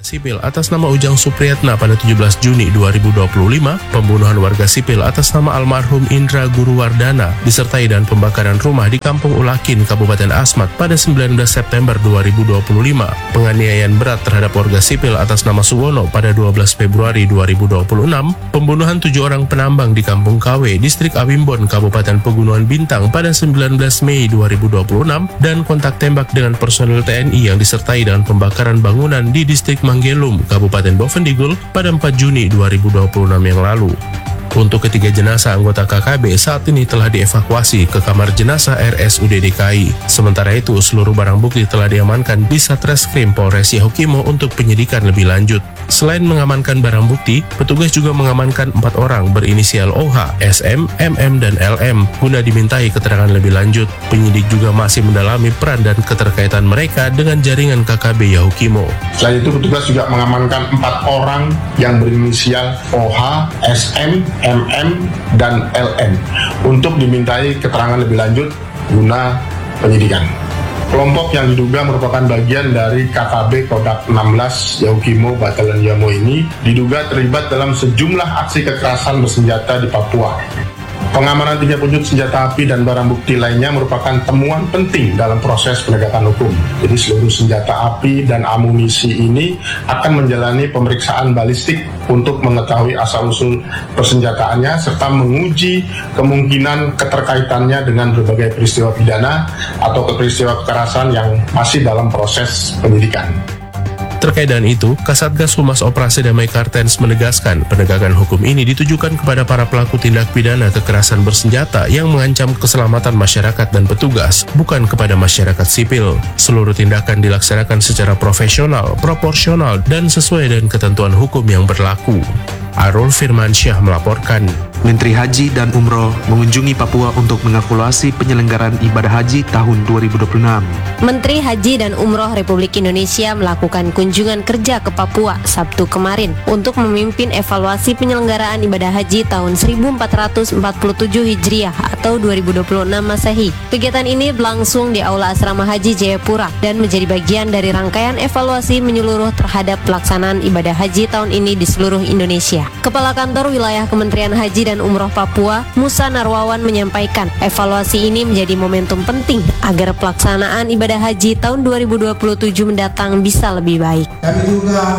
sipil atas nama Ujang Supriyatna pada 17 Juni 2025, pembunuhan warga sipil atas nama almarhum Indra Guruwardana, disertai dan pembakaran rumah di Kampung Ulakin, Kabupaten Asmat pada 19 September 2025, penganiayaan berat terhadap warga sipil atas nama Suwono pada 12 Februari 2026, pembunuhan 7 orang penambang di Kampung KW, Distrik Awimbon, Kabupaten Pegunungan Bintang pada 19 Mei 2026, dan kontak tembak dengan personil TNI yang disertai dengan pembakaran bangunan di Distrik Manggelum, Kabupaten Bovendigul pada 4 Juni 2026 yang lalu. Untuk ketiga jenazah anggota KKB saat ini telah dievakuasi ke kamar jenazah RSUD DKI. Sementara itu, seluruh barang bukti telah diamankan di Satreskrim Polres Yahukimo untuk penyidikan lebih lanjut. Selain mengamankan barang bukti, petugas juga mengamankan 4 orang berinisial OH, SM, MM, dan LM guna dimintai keterangan lebih lanjut. Penyidik juga masih mendalami peran dan keterkaitan mereka dengan jaringan KKB Yahukimo. Selain itu, petugas juga mengamankan 4 orang yang berinisial OH, SM, MM, dan LM untuk dimintai keterangan lebih lanjut guna penyidikan. Kelompok yang diduga merupakan bagian dari KKB Kodak 16 Yahukimo Batalion Yamo ini diduga terlibat dalam sejumlah aksi kekerasan bersenjata di Papua. Pengamanan 3 unit senjata api dan barang bukti lainnya merupakan temuan penting dalam proses penegakan hukum. Jadi seluruh senjata api dan amunisi ini akan menjalani pemeriksaan balistik untuk mengetahui asal-usul persenjataannya serta menguji kemungkinan keterkaitannya dengan berbagai peristiwa pidana atau peristiwa kekerasan yang masih dalam proses penyidikan. Terkait dengan itu, Kasatgas Humas Operasi Damai Kartens menegaskan penegakan hukum ini ditujukan kepada para pelaku tindak pidana kekerasan bersenjata yang mengancam keselamatan masyarakat dan petugas, bukan kepada masyarakat sipil. Seluruh tindakan dilaksanakan secara profesional, proporsional, dan sesuai dengan ketentuan hukum yang berlaku. Arul Firmansyah melaporkan. Menteri Haji dan Umroh mengunjungi Papua untuk mengevaluasi penyelenggaraan ibadah haji tahun 2026. Menteri Haji dan Umroh Republik Indonesia melakukan kunjungan kerja ke Papua Sabtu kemarin untuk memimpin evaluasi penyelenggaraan ibadah haji tahun 1447 Hijriah atau 2026 Masehi. Kegiatan ini berlangsung di Aula Asrama Haji Jayapura dan menjadi bagian dari rangkaian evaluasi menyeluruh terhadap pelaksanaan ibadah haji tahun ini di seluruh Indonesia. Kepala Kantor Wilayah Kementerian Haji dan Umroh Papua, Musa Narwawan menyampaikan, evaluasi ini menjadi momentum penting agar pelaksanaan ibadah haji tahun 2027 mendatang bisa lebih baik. Kami juga